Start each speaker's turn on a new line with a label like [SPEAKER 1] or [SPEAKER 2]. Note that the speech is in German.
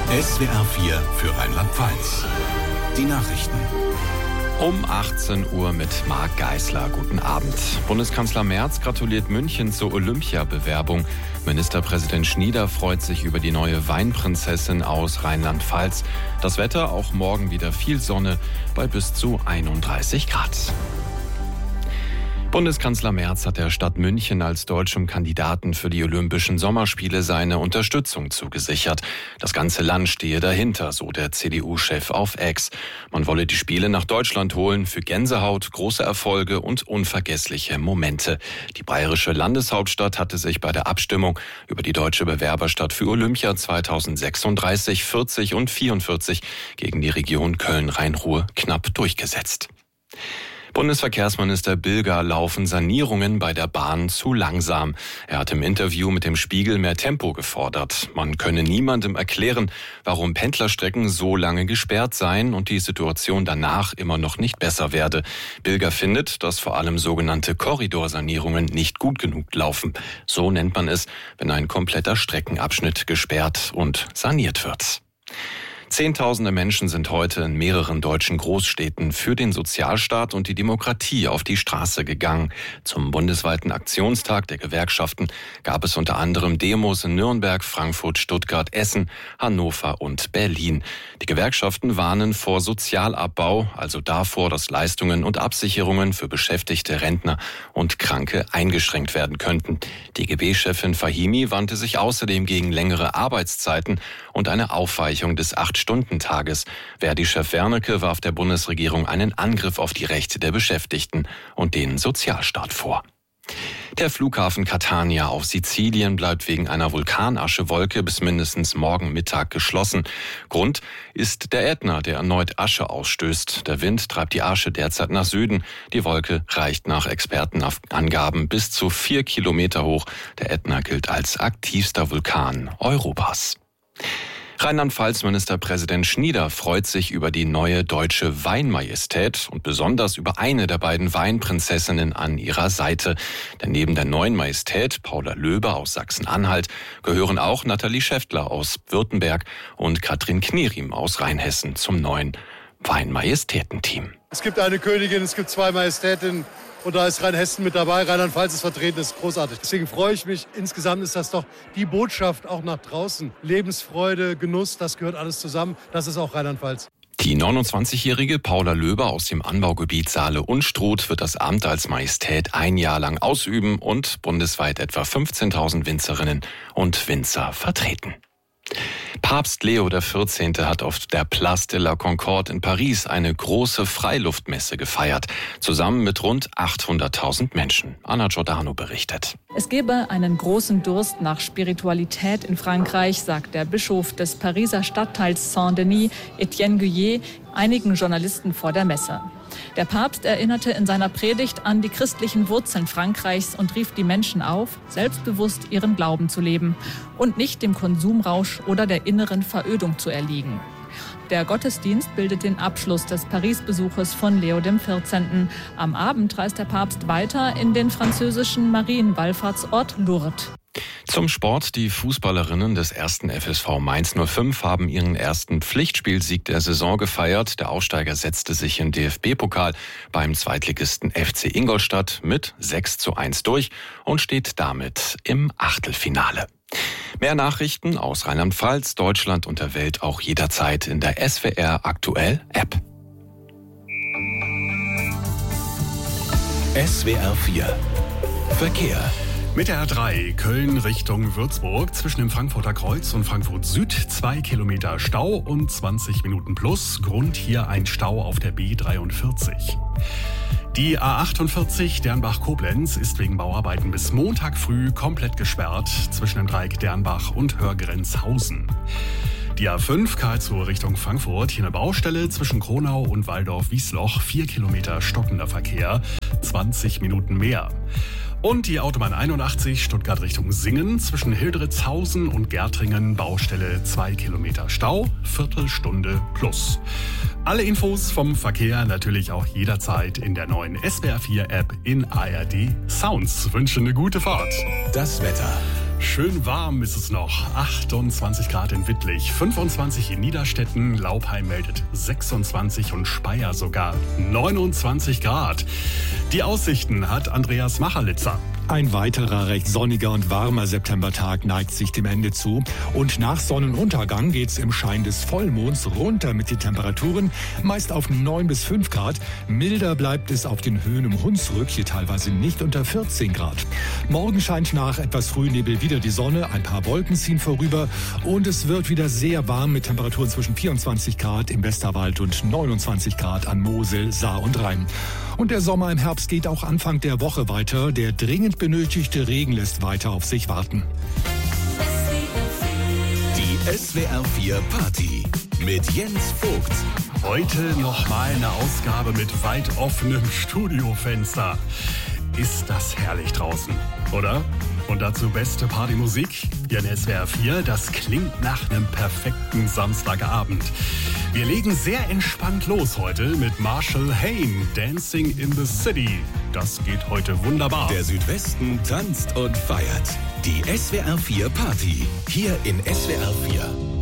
[SPEAKER 1] SWR 4 für Rheinland-Pfalz. Die Nachrichten.
[SPEAKER 2] Um 18 Uhr mit Marc Geisler. Guten Abend. Bundeskanzler Merz gratuliert München zur Olympiabewerbung. Ministerpräsident Schnieder freut sich über die neue Weinprinzessin aus Rheinland-Pfalz. Das Wetter auch morgen wieder viel Sonne bei bis zu 31 Grad. Bundeskanzler Merz hat der Stadt München als deutschem Kandidaten für die Olympischen Sommerspiele seine Unterstützung zugesichert. Das ganze Land stehe dahinter, so der CDU-Chef auf X. Man wolle die Spiele nach Deutschland holen für Gänsehaut, große Erfolge und unvergessliche Momente. Die bayerische Landeshauptstadt hatte sich bei der Abstimmung über die deutsche Bewerberstadt für Olympia 2036, 40 und 44 gegen die Region Köln-Rhein-Ruhr knapp durchgesetzt. Bundesverkehrsminister Bilger laufen Sanierungen bei der Bahn zu langsam. Er hat im Interview mit dem Spiegel mehr Tempo gefordert. Man könne niemandem erklären, warum Pendlerstrecken so lange gesperrt seien und die Situation danach immer noch nicht besser werde. Bilger findet, dass vor allem sogenannte Korridorsanierungen nicht gut genug laufen. So nennt man es, wenn ein kompletter Streckenabschnitt gesperrt und saniert wird. Zehntausende Menschen sind heute in mehreren deutschen Großstädten für den Sozialstaat und die Demokratie auf die Straße gegangen. Zum bundesweiten Aktionstag der Gewerkschaften gab es unter anderem Demos in Nürnberg, Frankfurt, Stuttgart, Essen, Hannover und Berlin. Die Gewerkschaften warnen vor Sozialabbau, also davor, dass Leistungen und Absicherungen für Beschäftigte, Rentner und Kranke eingeschränkt werden könnten. DGB-Chefin Fahimi wandte sich außerdem gegen längere Arbeitszeiten und eine Aufweichung des 8-Stunden-Tages. Verdi-Chef Wernicke warf der Bundesregierung einen Angriff auf die Rechte der Beschäftigten und den Sozialstaat vor. Der Flughafen Catania auf Sizilien bleibt wegen einer Vulkanaschewolke bis mindestens morgen Mittag geschlossen. Grund ist der Ätna, der erneut Asche ausstößt. Der Wind treibt die Asche derzeit nach Süden. Die Wolke reicht nach Expertenangaben bis zu 4 Kilometer hoch. Der Ätna gilt als aktivster Vulkan Europas. Rheinland-Pfalz-Ministerpräsident Schnieder freut sich über die neue deutsche Weinmajestät und besonders über eine der beiden Weinprinzessinnen an ihrer Seite. Denn neben der neuen Majestät, Paula Löber aus Sachsen-Anhalt, gehören auch Nathalie Schäftler aus Württemberg und Katrin Knierim aus Rheinhessen zum neuen Weinmajestäten-Team.
[SPEAKER 3] Es gibt eine Königin, es gibt 2 Majestätinnen. Und da ist Rheinhessen mit dabei, Rheinland-Pfalz ist vertreten, das ist großartig. Deswegen freue ich mich. Insgesamt ist das doch die Botschaft auch nach draußen. Lebensfreude, Genuss, das gehört alles zusammen. Das ist auch Rheinland-Pfalz.
[SPEAKER 2] Die 29-jährige Paula Löber aus dem Anbaugebiet Saale-Unstrut wird das Amt als Majestät ein Jahr lang ausüben und bundesweit etwa 15.000 Winzerinnen und Winzer vertreten. Papst Leo XIV. Hat auf der Place de la Concorde in Paris eine große Freiluftmesse gefeiert, zusammen mit rund 800.000 Menschen. Anna Giordano berichtet.
[SPEAKER 4] Es gebe einen großen Durst nach Spiritualität in Frankreich, sagt der Bischof des Pariser Stadtteils Saint-Denis, Etienne Guyet, einigen Journalisten vor der Messe. Der Papst erinnerte in seiner Predigt an die christlichen Wurzeln Frankreichs und rief die Menschen auf, selbstbewusst ihren Glauben zu leben und nicht dem Konsumrausch oder der inneren Verödung zu erliegen. Der Gottesdienst bildet den Abschluss des Paris-Besuches von Leo XIV. Am Abend reist der Papst weiter in den französischen Marienwallfahrtsort Lourdes.
[SPEAKER 2] Zum Sport. Die Fußballerinnen des 1. FSV Mainz 05 haben ihren ersten Pflichtspielsieg der Saison gefeiert. Der Aufsteiger setzte sich im DFB-Pokal beim Zweitligisten FC Ingolstadt mit 6:1 durch und steht damit im Achtelfinale. Mehr Nachrichten aus Rheinland-Pfalz, Deutschland und der Welt auch jederzeit in der SWR Aktuell App.
[SPEAKER 1] SWR 4 Verkehr.
[SPEAKER 5] Mit der R3 Köln Richtung Würzburg zwischen dem Frankfurter Kreuz und Frankfurt Süd 2 Kilometer Stau und 20 Minuten plus. Grund hier ein Stau auf der B43. Die A48 Dernbach-Koblenz ist wegen Bauarbeiten bis Montag früh komplett gesperrt zwischen dem Dreieck Dernbach und Hörgrenzhausen. Die A5 Karlsruhe Richtung Frankfurt, hier eine Baustelle zwischen Kronau und Waldorf-Wiesloch, 4 Kilometer stockender Verkehr, 20 Minuten mehr. Und die Autobahn 81 Stuttgart Richtung Singen zwischen Hildritzhausen und Gärtringen, Baustelle 2 Kilometer Stau, Viertelstunde plus. Alle Infos vom Verkehr natürlich auch jederzeit in der neuen SWR 4 App in ARD Sounds. Wünsche eine gute Fahrt.
[SPEAKER 1] Das Wetter.
[SPEAKER 5] Schön warm ist es noch. 28 Grad in Wittlich, 25 in Niederstetten, Laupheim meldet 26 und Speyer sogar 29 Grad. Die Aussichten hat Andreas Macherlitzer.
[SPEAKER 6] Ein weiterer recht sonniger und warmer Septembertag neigt sich dem Ende zu. Und nach Sonnenuntergang geht's im Schein des Vollmonds runter mit den Temperaturen, meist auf 9 bis 5 Grad. Milder bleibt es auf den Höhen um Hunsrück, hier teilweise nicht unter 14 Grad. Morgen scheint nach etwas Frühnebel wieder die Sonne, ein paar Wolken ziehen vorüber und es wird wieder sehr warm mit Temperaturen zwischen 24 Grad im Westerwald und 29 Grad an Mosel, Saar und Rhein. Und der Sommer im Herbst geht auch Anfang der Woche weiter. Der dringend benötigte Regen lässt weiter auf sich warten.
[SPEAKER 1] Die SWR 4 Party mit Jens Vogt.
[SPEAKER 5] Heute nochmal eine Ausgabe mit weit offenem Studiofenster. Ist das herrlich draußen, oder? Und dazu beste Partymusik hier in SWR 4. Das klingt nach einem perfekten Samstagabend. Wir legen sehr entspannt los heute mit Marshall Hain, Dancing in the City. Das geht heute wunderbar.
[SPEAKER 1] Der Südwesten tanzt und feiert. Die SWR 4 Party hier in SWR 4.